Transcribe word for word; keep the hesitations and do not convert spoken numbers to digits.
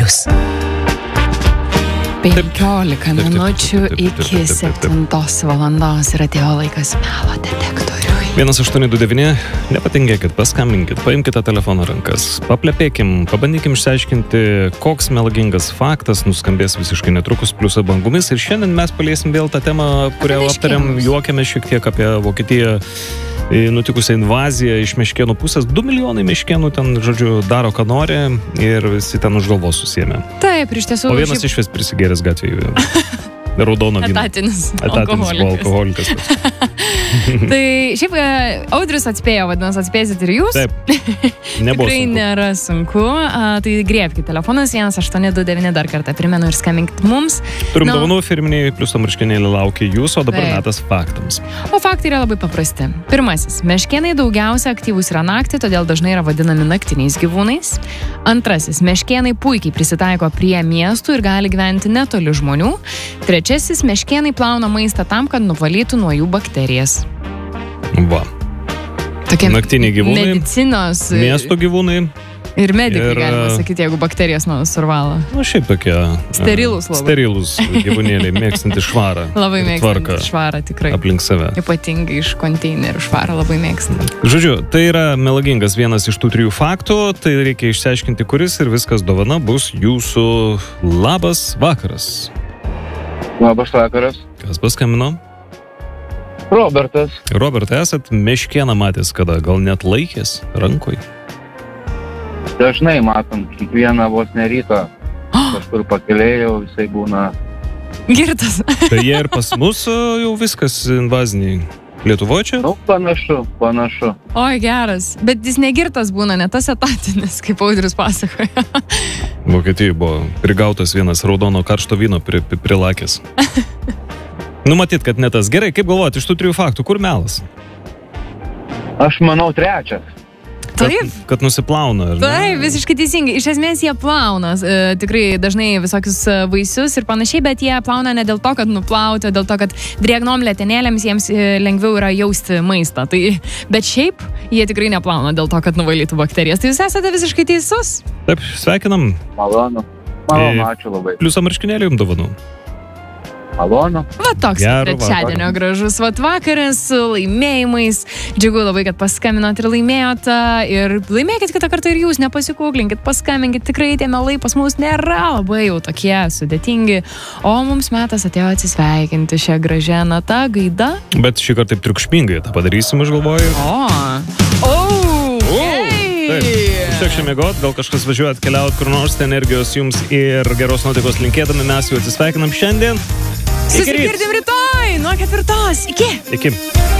plus. penkiolika minučių iki septintos valandos ir atėjo laikas melo detektoriui. vienas aštuoni du devyni, nepatingėkit, paskambinkit, paimkite telefono rankas, paplepėkim, pabandykim išsiaiškinti, koks melagingas faktas nuskambės visiškai netrukus pliuso bangomis. Ir šiandien mes paliesim vėl tą temą, kurią aptarėm, juokėme šiek tiek apie Vokietiją, nutikusią invaziją iš meškėnų pusės. Du milijonai meškėnų ten, žodžiu, daro, ką nori ir visi ten už galvos susiėmė. Taip, iš tiesų. O vienas šiaip... iš vis prisigėręs gatvėje. Raudono vyno. Etatinis, Etatinis alkoholikas. Tai šiaip Audrius atspėjo, vadinasi, atspėsit ir jūs. Taip. Nebuvo Tikrai sunku. nėra sunku. A, tai griebkite telefonas vienas aštuoni du devyni, dar kartą primenu ir skambinkit mums. Turim Na, dovanų, firminiai pliuso marškinėlį laukia jūsų, o dabar Taip. metas faktams. O faktai yra labai paprasti. Pirmasis. Meškėnai daugiausia aktyvūs yra naktį, todėl dažnai yra vadinami naktiniais gyvūnais. Antrasis. Meškėnai puikiai prisitaiko prie miestų ir gali gyventi netoli žmonių. Trečiasis. Meškėnai plauna maistą tam, kad nuvalytų nuo jų bakterijas. Va. Tokie Naktiniai gyvūnai, medicinos miesto gyvūnai. ir medikai, ir, galima sakyti, jeigu bakterijas nuo survalo. Nu, šiaip tokie. Sterilūs labai. Sterilūs gyvūnėliai, mėgstantys švarą. Labai ir tvarką mėgstantys švarą, tikrai. aplink save. Ypatingai iš konteinerių švarą labai mėgstam. Žodžiu, tai yra melagingas vienas iš tų trijų faktų, tai reikia išsiaiškinti, kuris ir viskas dovana bus jūsų. Labas vakaras. Labas vakaras. Kas paskambino? Robertas. Robertai, esat meškėną matęs kada, gal net laikės rankoj? Dažnai matom, kiekvieną vos ne rytą kažkur pakėlėjau, jisai būna. Girtas. Tai jie ir pas mus jau viskas invaziniai. Lietuvoje čia? Nu, panašu, panašu. Oi, geras. Bet jis negirtas būna, ne tas etatinis, kaip Audrius pasakoja. Vokietijoje buvo prigautas vienas raudono karšto vyno pri, pri, prilakęs. Nu, matyt, kad ne tas. Gerai, kaip galvojat, iš tų trijų faktų, kur melas? Aš manau trečias. Kad, Taip. kad nusiplauna, ar ne? Taip, visiškai teisingai. Iš esmės jie plauna e, tikrai dažnai visokius e, vaisius ir panašiai, bet jie plauna ne dėl to, kad nuplauti, o dėl to, kad drėgnom letenėlėms jiems e, lengviau yra jausti maistą. Tai, bet šiaip jie tikrai neplauna dėl to, kad nuvalytų bakterijas. Tai jūs esate visiškai teisus. Taip, sveikinam. Malonu. Malonu, E, ačiū labai. Pliuso marškinėlį jums dovanų. Malonu. Va toks Gero trečiadienio vakaro. gražus vat vakaras su laimėjimais. Džiugu labai, kad paskambinot ir laimėjot. Ir laimėkit kitą kartą ir jūs, nepasikūklinkit, paskambinkit. Tikrai tie melai pas mus nėra labai jau tokie sudėtingi. O mums metas atėjo atsisveikinti šią gražią natą, gaidą. Bet šį kartą taip triukšmingai tą padarysim, aš galvoju. O, o, Taip, užtek šią mėgot, gal kažkas važiuojat keliaut kur nors, tai energijos jums ir geros nuotaikos linkėdami, mes jau atsisveikinam šiandien. Iki ryt. Susigirdim rytoj nuo ketvirtos. Iki. Iki.